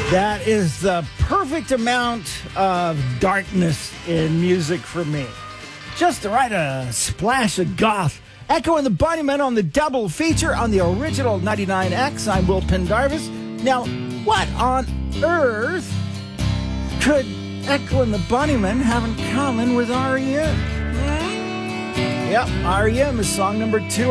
That is the perfect amount of darkness in music for me. Just the right splash of goth. Echo and the Bunnymen on the double feature on the original 99X. I'm Will Pendarvis. Now, what on earth could Echo and the Bunnymen have in common with R.E.M.? Yep, R.E.M. is song number 2